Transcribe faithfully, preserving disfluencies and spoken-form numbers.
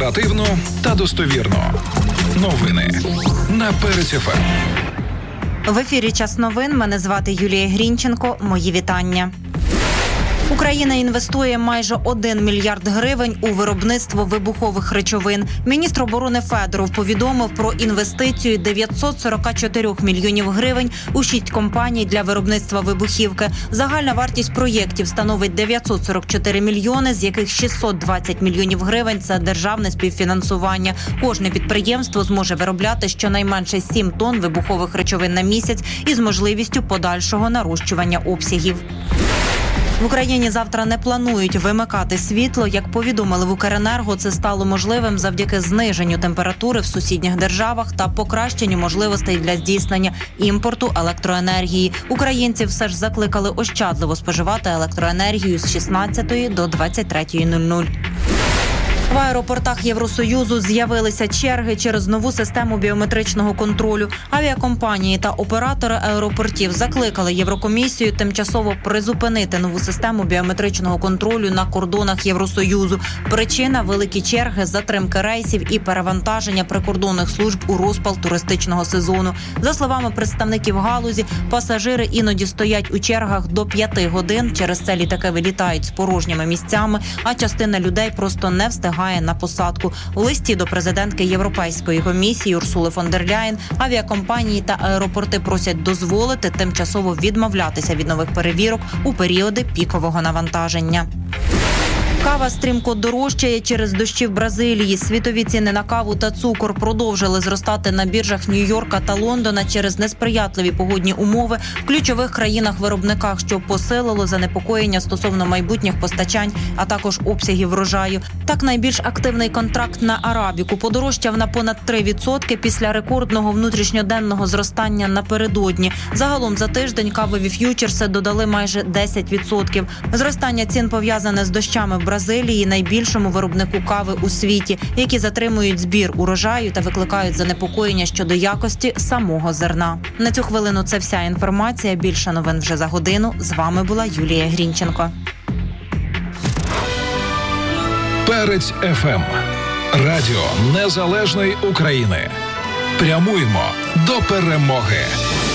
Оперативно та достовірно. Новини на Перець еф ем. В ефірі «Час новин». Мене звати Юлія Грінченко. Мої вітання. Україна інвестує майже один мільярд гривень у виробництво вибухових речовин. Міністр оборони Федоров повідомив про інвестицію дев'ятсот сорок чотири мільйонів гривень у шість компаній для виробництва вибухівки. Загальна вартість проєктів становить дев'ятсот сорок чотири мільйони, з яких шістсот двадцять мільйонів гривень – це державне співфінансування. Кожне підприємство зможе виробляти щонайменше сім тонн вибухових речовин на місяць із можливістю подальшого нарощування обсягів. В Україні завтра не планують вимикати світло. Як повідомили в Укренерго, це стало можливим завдяки зниженню температури в сусідніх державах та покращенню можливостей для здійснення імпорту електроенергії. Українці все ж закликали ощадливо споживати електроенергію з шістнадцятої до двадцять третьої нуль нуль. В аеропортах Євросоюзу з'явилися черги через нову систему біометричного контролю. Авіакомпанії та оператори аеропортів закликали Єврокомісію тимчасово призупинити нову систему біометричного контролю на кордонах Євросоюзу. Причина – великі черги, затримки рейсів і перевантаження прикордонних служб у розпал туристичного сезону. За словами представників галузі, пасажири іноді стоять у чергах до п'яти годин. Через це літаки вилітають з порожніми місцями, а частина людей просто не встигає на посадку. У листі до президентки Європейської комісії Урсули фон дер Ляєн авіакомпанії та аеропорти просять дозволити тимчасово відмовлятися від нових перевірок у періоди пікового навантаження. Кава стрімко дорожчає через дощі в Бразилії. Світові ціни на каву та цукор продовжили зростати на біржах Нью-Йорка та Лондона через несприятливі погодні умови в ключових країнах-виробниках, що посилило занепокоєння стосовно майбутніх постачань, а також обсягів врожаю. Так, найбільш активний контракт на арабіку подорожчав на понад три відсотки після рекордного внутрішньоденного зростання напередодні. Загалом за тиждень кавові ф'ючерси додали майже десять відсотків. Зростання цін пов'язане з дощами в Бразилії, найбільшому виробнику кави у світі, які затримують збір урожаю та викликають занепокоєння щодо якості самого зерна. На цю хвилину це вся інформація. Більше новин вже за годину. З вами була Юлія Грінченко. Перець еф ем. Радіо Незалежної України. Прямуємо до перемоги.